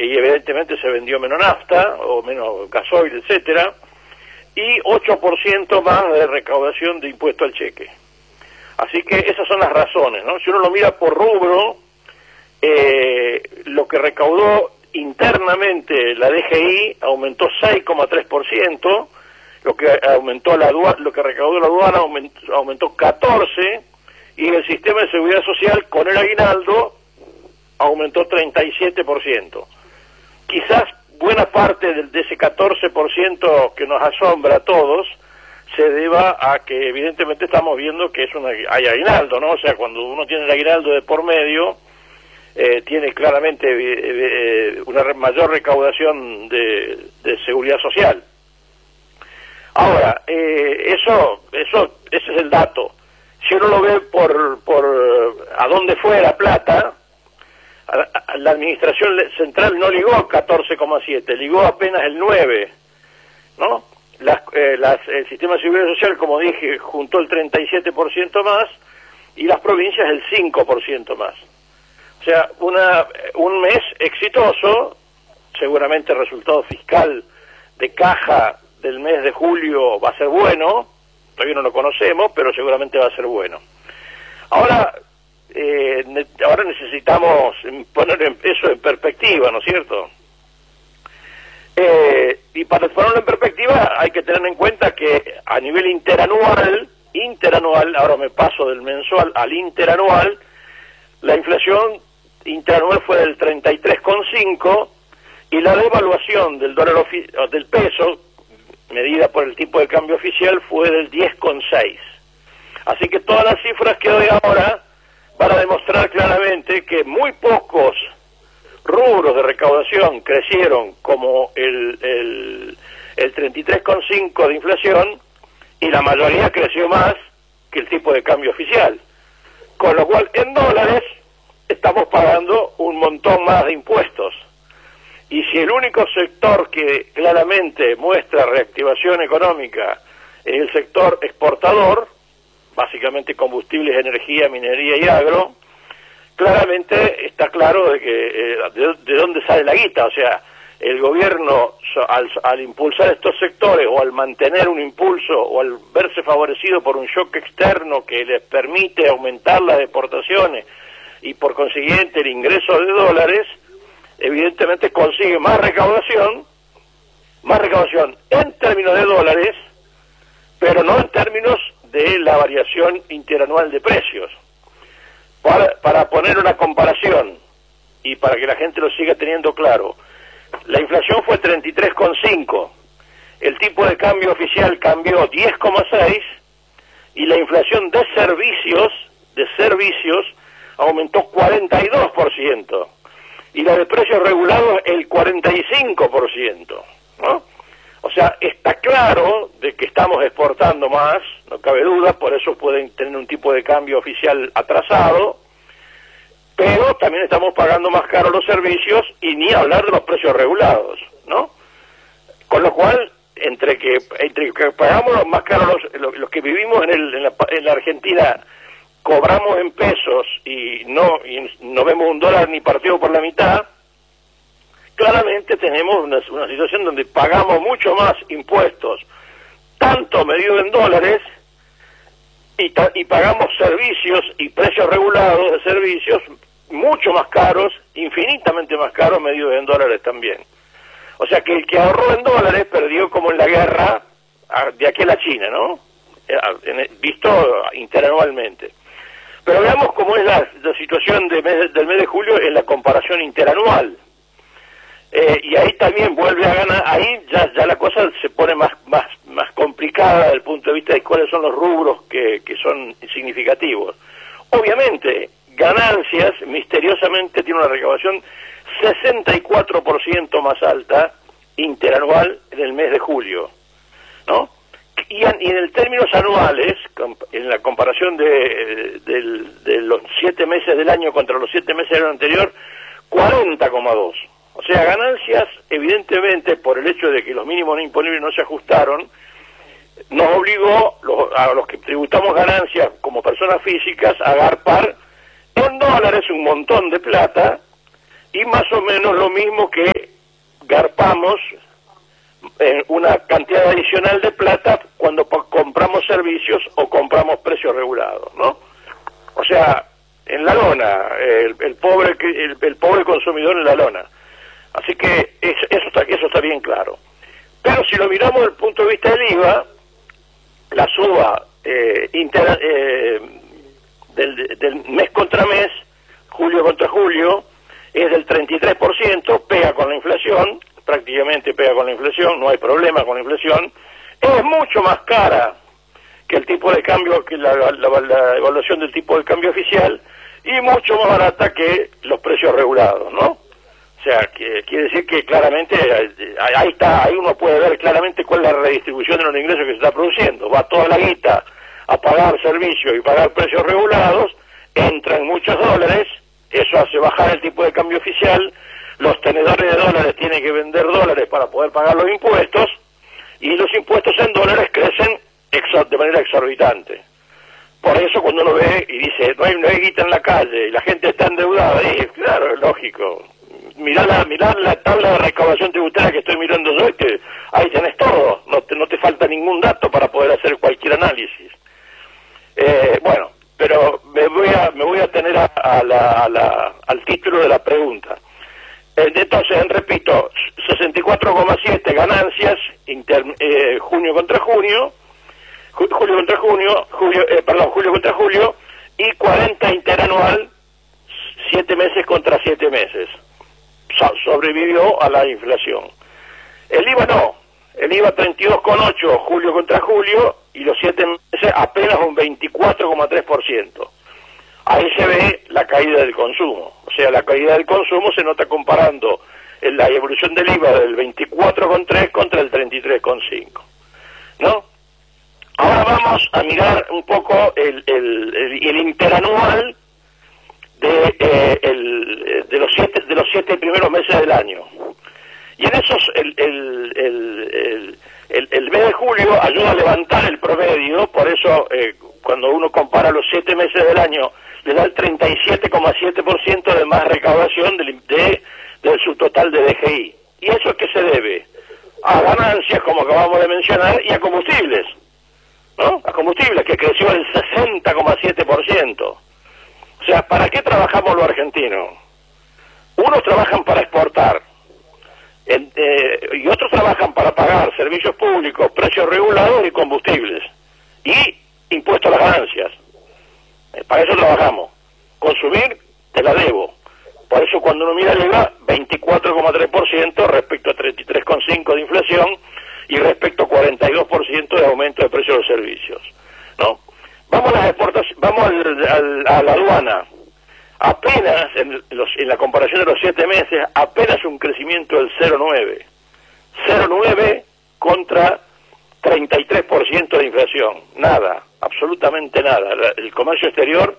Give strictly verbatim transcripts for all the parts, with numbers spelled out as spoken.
y evidentemente se vendió menos nafta, o menos gasoil, etcétera, y ocho por ciento más de recaudación de impuesto al cheque. Así que esas son las razones, ¿no? Si uno lo mira por rubro, eh, lo que recaudó internamente la D G I aumentó seis coma tres por ciento, lo que aumentó la aduana, lo que recaudó la aduana aumentó, aumentó catorce por ciento, y el sistema de seguridad social con el aguinaldo aumentó treinta y siete por ciento. Quizás buena parte de, de ese catorce por ciento que nos asombra a todos se deba a que evidentemente estamos viendo que es una, hay aguinaldo, ¿no? O sea, cuando uno tiene el aguinaldo de por medio, eh, tiene claramente eh, eh, una mayor recaudación de, de seguridad social. Ahora, eh, eso, eso, ese es el dato. Si uno lo ve por, por a dónde fue la plata, la administración central no ligó catorce coma siete, ligó apenas el nueve, ¿no? Las, eh, las, el sistema de seguridad social, como dije, juntó el treinta y siete por ciento más, y las provincias el cinco por ciento más. O sea, una, un mes exitoso, seguramente el resultado fiscal de caja del mes de julio va a ser bueno, todavía no lo conocemos, pero seguramente va a ser bueno. Ahora, eh, ne ahora necesitamos poner eso en perspectiva, ¿no es cierto? Eh, y para ponerlo en perspectiva hay que tener en cuenta que a nivel interanual, interanual, ahora me paso del mensual al interanual, la inflación interanual fue del treinta y tres coma cinco y la devaluación del dólar del peso, medida por el tipo de cambio oficial, fue del diez coma seis. Así que todas las cifras que doy ahora van a demostrar claramente que muy pocos rubros de recaudación crecieron como el, el, el treinta y tres coma cinco de inflación, y la mayoría creció más que el tipo de cambio oficial. Con lo cual, en dólares, estamos pagando un montón más de impuestos. Y si el único sector que claramente muestra reactivación económica es el sector exportador, básicamente combustibles, energía, minería y agro, claramente está claro de que eh, de, de dónde sale la guita. O sea, el gobierno al, al impulsar estos sectores, o al mantener un impulso, o al verse favorecido por un shock externo que les permite aumentar las exportaciones y por consiguiente el ingreso de dólares, evidentemente consigue más recaudación, más recaudación en términos de dólares, pero no en términos de la variación interanual de precios. Para, para poner una comparación y para que la gente lo siga teniendo claro, la inflación fue treinta y tres coma cinco, el tipo de cambio oficial cambió diez coma seis y la inflación de servicios, de servicios, aumentó cuarenta y dos por ciento y la de precios regulados el cuarenta y cinco por ciento, ¿no? O sea, está claro de que estamos exportando más, no cabe duda, por eso pueden tener un tipo de cambio oficial atrasado, pero también estamos pagando más caro los servicios, y ni hablar de los precios regulados, ¿no? Con lo cual, entre que entre que pagamos más caro los, los, los que vivimos en, el, en, la, en la Argentina, cobramos en pesos y no, y no vemos un dólar ni partido por la mitad, claramente tenemos una, una situación donde pagamos mucho más impuestos, tanto medido en dólares, y, ta, y pagamos servicios y precios regulados de servicios mucho más caros, infinitamente más caros, medidos en dólares también. O sea que el que ahorró en dólares perdió como en la guerra de aquí a la China, ¿no? Visto interanualmente. Pero veamos cómo es la, la situación de mes, del mes de julio en la comparación interanual. Eh, y ahí también vuelve a ganar, ahí ya, ya la cosa se pone más, más, más complicada desde el punto de vista de cuáles son los rubros que, que son significativos. Obviamente, ganancias misteriosamente tiene una recaudación sesenta y cuatro por ciento más alta interanual en el mes de julio, ¿no? Y en, y en términos anuales, en la comparación de, de, de los siete meses del año contra los siete meses del año anterior, cuarenta coma dos. O sea, ganancias, evidentemente, por el hecho de que los mínimos imponibles no se ajustaron, nos obligó los, a los que tributamos ganancias como personas físicas a agarpar en dólares un montón de plata, y más o menos lo mismo que garpamos eh, una cantidad adicional de plata cuando compramos servicios o compramos precios regulados, ¿no? O sea, en la lona, el, el pobre el, el pobre consumidor en la lona. Así que es, eso está eso está bien claro. Pero si lo miramos desde el punto de vista del I V A, la suba eh, inter, eh, del, del mes contra mes, julio contra julio, es del treinta y tres por ciento, pega con la inflación, prácticamente pega con la inflación, no hay problema con la inflación, es mucho más cara que el tipo de cambio, que la, la, la evaluación del tipo de cambio oficial, y mucho más barata que los precios regulados, ¿no? O sea, que quiere decir que claramente, ahí está, ahí uno puede ver claramente cuál es la redistribución de los ingresos que se está produciendo. Va toda la guita a pagar servicios y pagar precios regulados, entran muchos dólares, eso hace bajar el tipo de cambio oficial, los tenedores de dólares tienen que vender dólares para poder pagar los impuestos, y los impuestos en dólares crecen de manera exorbitante. Por eso cuando uno ve y dice, no hay, no hay guita en la calle, y la gente está endeudada, y claro, es lógico. Mirá la, mirá la tabla de recaudación tributaria que estoy mirando yo, y que ahí tenés todo, no te, no te falta ningún dato para poder hacer cualquier análisis. Eh, bueno, pero me voy a me voy a tener a, a la, a la, al título de la pregunta. Eh, entonces, repito, sesenta y cuatro coma siete ganancias, inter, eh, junio contra junio, ju, julio contra junio, julio, eh, perdón, julio contra julio, y cuarenta interanual, siete meses contra siete meses. Sobrevivió a la inflación. El I V A no, el I V A treinta y dos coma ocho julio contra julio, y los siete meses apenas un veinticuatro coma tres por ciento. Ahí se ve la caída del consumo, o sea, la caída del consumo se nota comparando en la evolución del I V A del veinticuatro coma tres contra el treinta y tres coma cinco, ¿no? Ahora vamos a mirar un poco el, el, el, el interanual de, eh, el, de los siete de los siete primeros meses del año. Y en esos el el, el, el, el, el mes de julio ayuda a levantar el promedio, por eso eh, cuando uno compara los siete meses del año le da el treinta y siete coma siete por ciento de más recaudación de, de, de su total de D G I. ¿Y eso a qué se debe? A ganancias, como acabamos de mencionar, y a combustibles, ¿no? A combustibles, que creció el sesenta coma siete por ciento. O sea, ¿para qué trabajamos los argentinos? Unos trabajan para exportar, en, eh, y otros trabajan para pagar servicios públicos, precios regulados y combustibles, y impuestos a las ganancias. Eh, para eso trabajamos. Consumir, te la debo. Por eso cuando uno mira el I V A, veinticuatro coma tres por ciento respecto a treinta y tres coma cinco por ciento de inflación, y respecto a cuarenta y dos por ciento de aumento de precios de los servicios, ¿no? Vamos a las exportaciones, vamos al, al, a la aduana. Apenas, en, los, en la comparación de los siete meses, apenas un crecimiento del cero coma nueve. cero coma nueve contra treinta y tres por ciento de inflación. Nada, absolutamente nada. La, el comercio exterior,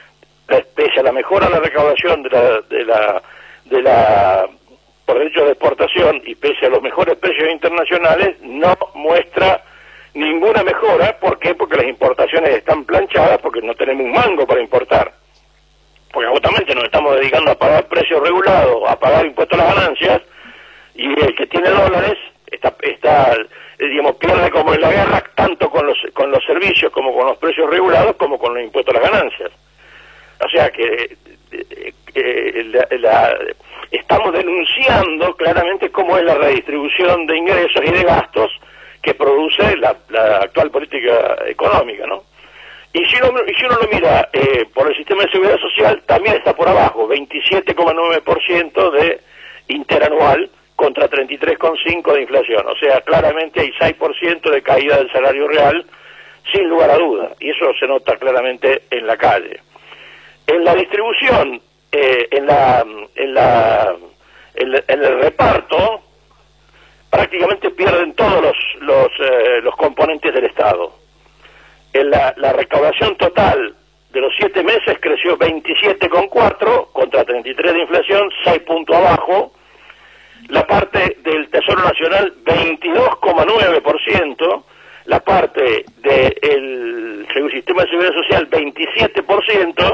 pese a la mejora de la recaudación de la, de la, de la por derecho de exportación y pese a los mejores precios internacionales, no muestra ninguna mejora. ¿Por qué? Porque las importaciones están planchadas, porque no tenemos un mango para importar. Porque justamente nos estamos dedicando a pagar precios regulados, a pagar impuestos a las ganancias, y el que tiene dólares está, está digamos, pierde como en la guerra, tanto con los con los servicios como con los precios regulados, como con los impuestos a las ganancias. O sea que eh, eh, la, la, estamos denunciando claramente cómo es la redistribución de ingresos y de gastos que produce la, la actual política económica, ¿no? Y si uno, y si uno lo mira eh, por el sistema de seguridad social, también está por abajo, veintisiete coma nueve por ciento de interanual contra treinta y tres coma cinco por ciento de inflación. O sea, claramente hay seis por ciento de caída del salario real, sin lugar a duda, y eso se nota claramente en la calle. En la distribución, eh, en, la, en, la, en, la, en el reparto, prácticamente pierden todos los, los, eh, los componentes del Estado. En la, la recaudación total de los siete meses creció veintisiete coma cuatro contra treinta y tres de inflación, seis puntos abajo. La parte del Tesoro Nacional, veintidós coma nueve por ciento. La parte del sistema de seguridad social, veintisiete por ciento.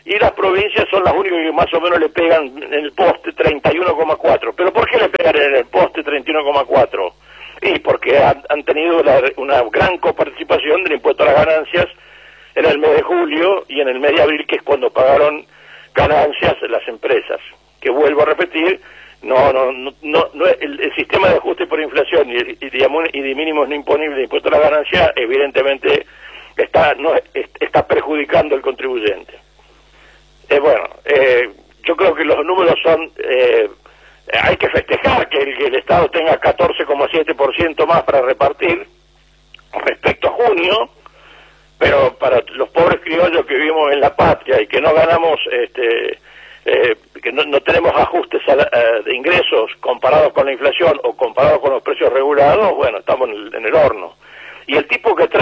y las provincias son las únicas que más o menos le pegan en el poste treinta y uno coma cuatro. ¿Pero por qué le pegan en el poste treinta y uno coma cuatro? Y porque han, han tenido la, una gran coparticipación del impuesto a las ganancias en el mes de julio y en el mes de abril, que es cuando pagaron ganancias las empresas. Que vuelvo a repetir, no, no, no, no, no el, el sistema de ajuste por inflación y, y, de, y de mínimos no imponibles de impuesto a la ganancia, evidentemente está, no, está perjudicando al contribuyente. Eh, bueno, eh, yo creo que los números son, eh, hay que festejar que el, que el Estado tenga catorce coma siete por ciento más para repartir respecto a junio, pero para los pobres criollos que vivimos en la patria y que no ganamos, este, eh, que no, no tenemos ajustes a la, a, de ingresos comparados con la inflación o comparados con los precios regulados, bueno, estamos en el, en el horno. Y el tipo que trae